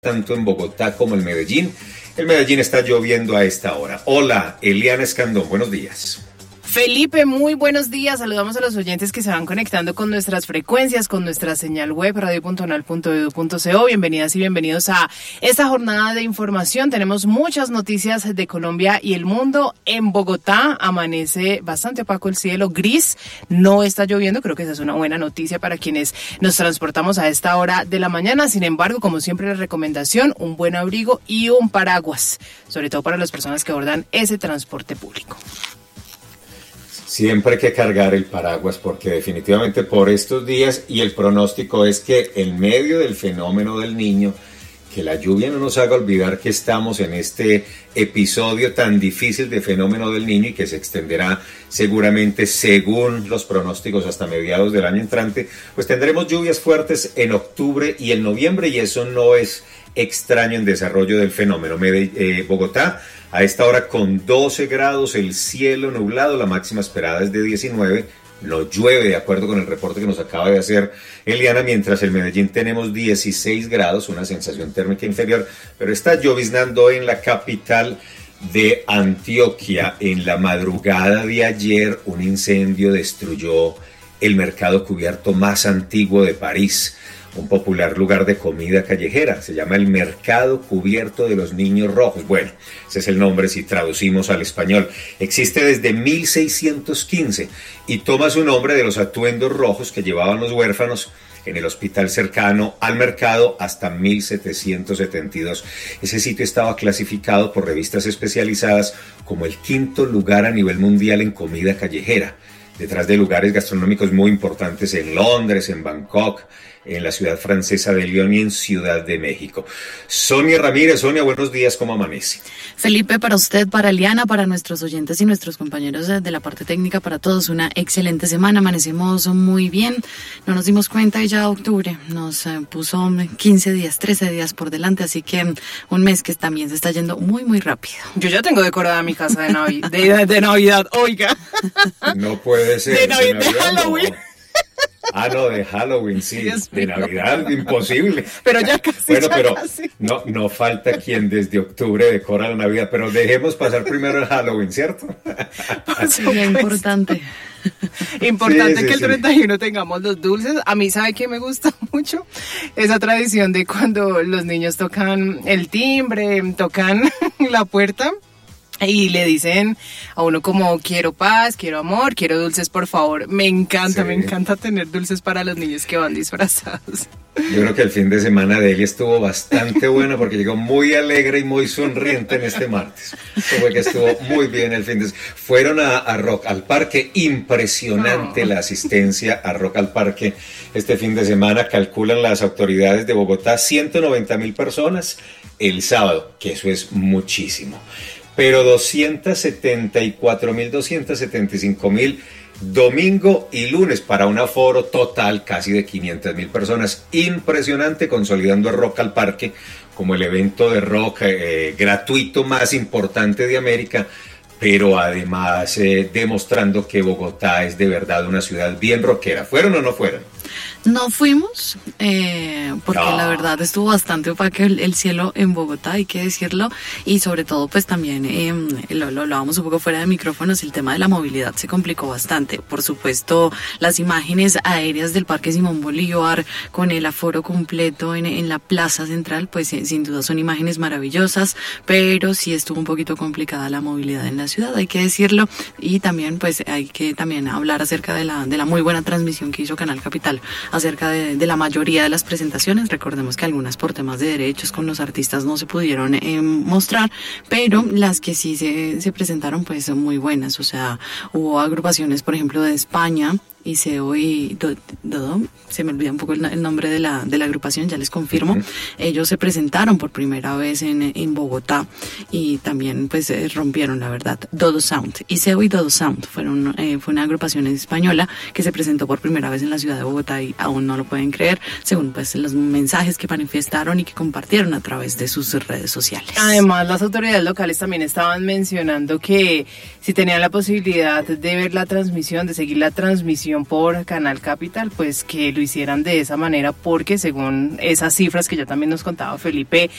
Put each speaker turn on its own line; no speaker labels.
tanto en Bogotá como en Medellín. En Medellín está lloviendo a esta hora. Hola, Eliana Escandón, buenos días.
Felipe, muy buenos días. Saludamos a los oyentes que se van conectando con nuestras frecuencias, con nuestra señal web, radio.unal.edu.co. Bienvenidas y bienvenidos a esta jornada de información. Tenemos muchas noticias de Colombia y el mundo. En Bogotá amanece bastante opaco el cielo, gris. No está lloviendo, creo que esa es una buena noticia para quienes nos transportamos a esta hora de la mañana. Sin embargo, como siempre, la recomendación, un buen abrigo y un paraguas, sobre todo para las personas que abordan ese transporte público.
Siempre hay que cargar el paraguas porque definitivamente por estos días, y el pronóstico es que en medio del fenómeno del Niño, que la lluvia no nos haga olvidar que estamos en este episodio tan difícil de fenómeno del Niño y que se extenderá seguramente, según los pronósticos, hasta mediados del año entrante, pues tendremos lluvias fuertes en octubre y en noviembre, y eso no es extraño en desarrollo del fenómeno. Bogotá a esta hora con 12 grados, el cielo nublado, la máxima esperada es de 19, no llueve de acuerdo con el reporte que nos acaba de hacer Eliana, mientras en Medellín tenemos 16 grados, una sensación térmica inferior, pero está lloviznando en la capital de Antioquia. En la madrugada de ayer un incendio destruyó el mercado cubierto más antiguo de París, un popular lugar de comida callejera. Se llama el Mercado Cubierto de los Niños Rojos. Bueno, ese es el nombre si traducimos al español. Existe desde 1615 y toma su nombre de los atuendos rojos que llevaban los huérfanos en el hospital cercano al mercado hasta 1772. Ese sitio estaba clasificado por revistas especializadas como el quinto lugar a nivel mundial en comida callejera, detrás de lugares gastronómicos muy importantes en Londres, en Bangkok, en la ciudad francesa de Lyon y en Ciudad de México. Sonia Ramírez. Sonia, buenos días, ¿cómo amanece?
Felipe, para usted, para Eliana, para nuestros oyentes y nuestros compañeros de la parte técnica, para todos, una excelente semana. Amanecemos muy bien, no nos dimos cuenta y ya octubre nos puso 15 días, 13 días por delante, así que un mes que también se está yendo muy, muy rápido.
Yo ya tengo decorada mi casa de Navidad, oiga.
No puede ser.
De Halloween.
No. Ah, no, de Halloween, sí, de Navidad, imposible.
Pero ya casi.
Bueno,
ya
pero
casi.
No falta quien desde octubre decora la Navidad, pero dejemos pasar primero el Halloween, ¿cierto?
Sería importante.
Importante
sí,
que el 31 tengamos los dulces. A mí, ¿sabe qué me gusta mucho? Esa tradición de cuando los niños tocan el timbre, tocan la puerta y le dicen a uno como quiero paz, quiero amor, quiero dulces, por favor. Me encanta tener dulces para los niños que van disfrazados.
Yo creo que el fin de semana de él estuvo bastante bueno porque llegó muy alegre y muy sonriente en este martes. Fue que estuvo muy bien el fin de semana. Fueron a Rock al Parque, impresionante la asistencia a Rock al Parque este fin de semana. Calculan las autoridades de Bogotá 190,000 personas el sábado, que eso es muchísimo. Pero 275,000 domingo y lunes para un aforo total casi de 500,000 personas. Impresionante, consolidando a Rock al Parque como el evento de rock gratuito más importante de América, pero además demostrando que Bogotá es de verdad una ciudad bien rockera. ¿Fueron o no fueron?
No fuimos, porque la verdad estuvo bastante opaco el cielo en Bogotá, hay que decirlo, y sobre todo pues también, lo hablábamos un poco fuera de micrófonos, el tema de la movilidad se complicó bastante. Por supuesto, las imágenes aéreas del Parque Simón Bolívar con el aforo completo en la plaza central, pues sin duda son imágenes maravillosas, pero sí estuvo un poquito complicada la movilidad en la ciudad, hay que decirlo, y también pues hay que también hablar acerca de la muy buena transmisión que hizo Canal Capital acerca de la mayoría de las presentaciones. Recordemos que algunas por temas de derechos con los artistas no se pudieron mostrar, pero las que sí se presentaron pues son muy buenas. O sea, hubo agrupaciones, por ejemplo, de España, Iseo y Dodo, se me olvida un poco el nombre de la agrupación, ya les confirmo. Ellos se presentaron por primera vez en Bogotá y también pues rompieron, la verdad. Dodo Sound, Iseo y Dodo Sound fue una agrupación española que se presentó por primera vez en la ciudad de Bogotá y aún no lo pueden creer, según pues los mensajes que manifestaron y que compartieron a través de sus redes sociales.
Además, las autoridades locales también estaban mencionando que si tenían la posibilidad de ver la transmisión, de seguir la transmisión por Canal Capital, pues que lo hicieran de esa manera, porque según esas cifras que ya también nos contaba Felipe,